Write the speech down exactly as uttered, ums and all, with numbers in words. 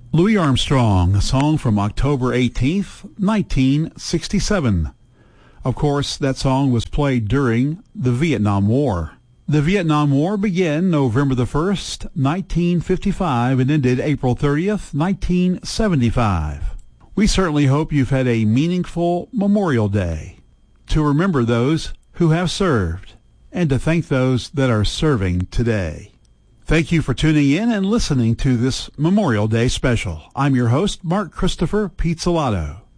Louis Armstrong, a song from October eighteenth, nineteen sixty-seven. Of course, that song was played during the Vietnam War. The Vietnam War began November the first, nineteen fifty-five, and ended April thirtieth, nineteen seventy-five. We certainly hope you've had a meaningful Memorial Day to remember those who have served and to thank those that are serving today. Thank you for tuning in and listening to this Memorial Day special. I'm your host, Mark Christopher Pizzolatto.